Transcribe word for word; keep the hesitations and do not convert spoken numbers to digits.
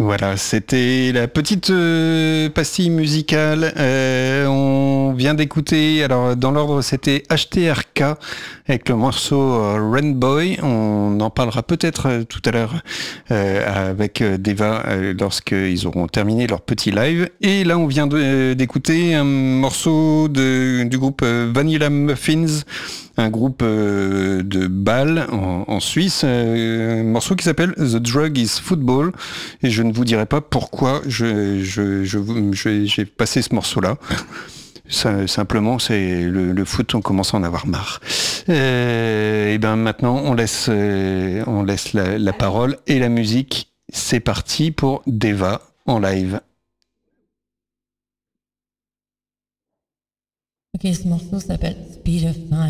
Voilà, c'était la petite euh, pastille musicale. Euh, on vient d'écouter, alors dans l'ordre c'était H T R K avec le morceau euh, Rainboy. On en parlera peut-être euh, tout à l'heure euh, avec euh, Deva euh, lorsqu'ils auront terminé leur petit live. Et là on vient de, euh, d'écouter un morceau de, du groupe euh, Vanilla Muffins, un groupe euh, de bal en, en Suisse, euh, un morceau qui s'appelle The Drug is Football, et je ne vous dirai pas pourquoi je, je, je, je, j'ai passé ce morceau-là. Ça, simplement, c'est le, le foot, on commence à en avoir marre. Euh, et ben maintenant, on laisse, euh, on laisse la, la parole et la musique. C'est parti pour Deva en live. Ok, ce morceau s'appelle Speed of Time.